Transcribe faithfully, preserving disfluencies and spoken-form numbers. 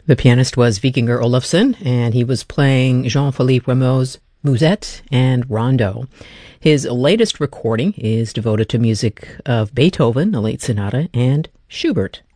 The pianist was Vikingur Olafsson, and he was playing Jean-Philippe Rameau's Musette and Rondo. His latest recording is devoted to music of Beethoven, the late sonata, and Schubert.